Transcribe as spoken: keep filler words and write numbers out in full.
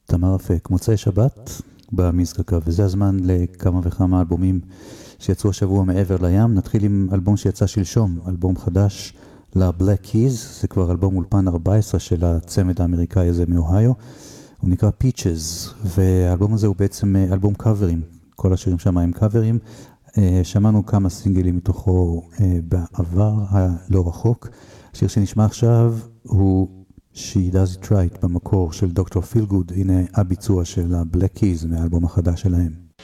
תמר אפק, מוצאי שבת במזקקה, וזה הזמן לכמה וכמה אלבומים שיצאו השבוע מעבר לים. נתחיל עם אלבום שיצא שלשום, אלבום חדש ל-Black Keys, זה כבר אלבום אולפן ארבע עשרה של הצמד האמריקאי הזה מאוהיו, הוא נקרא Peaches, והאלבום הזה הוא בעצם אלבום קאברים, כל השירים שם הם קאברים. שמענו כמה סינגלים מתוכו בעבר הלא רחוק. השיר שנשמע עכשיו הוא She Does It Right במקור של דוקטור פילגוד. הנה הביצוע של ה-Black Keys מהאלבום החדש שלהם.